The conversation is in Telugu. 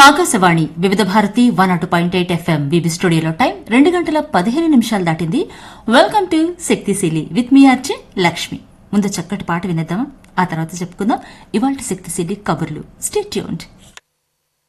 ఆకాశవాణి వివిధ భారతి 102.8 FM బీబీ స్టూడియోలో టైం 2:15 దాటింది. వెల్కమ్ టు శక్తిశీలి విత్ మీ ఆర్జే లక్ష్మి. ముందు చక్కటి పాట వినేద్దామా? ఆ తర్వాత చెప్పుకుందాం ఇవాల్టి శక్తిశీలి కబుర్లు. Stay tuned.